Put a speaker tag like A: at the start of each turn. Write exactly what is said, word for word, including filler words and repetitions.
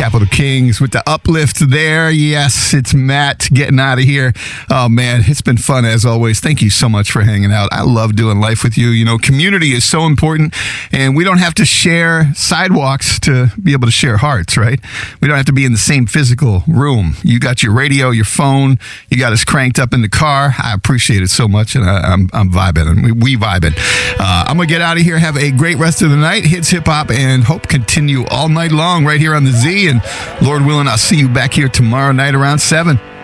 A: Capital Kings with the uplift there. Yes, it's Matt getting out of here. Oh, man, it's been fun as always. Thank you so much for hanging out. I love doing life with you. You know, community is so important, and we don't have to share sidewalks to be able to share hearts, right? We don't have to be in the same physical room. You got your radio, your phone. You got us cranked up in the car. I appreciate it so much, and I, I'm, I'm vibing, and we, we vibing. Uh, I'm going to get out of here. Have a great rest of the night. Hits Hip Hop and Hope continue all night long right here on the Z. And Lord willing, I'll see you back here tomorrow night around seven.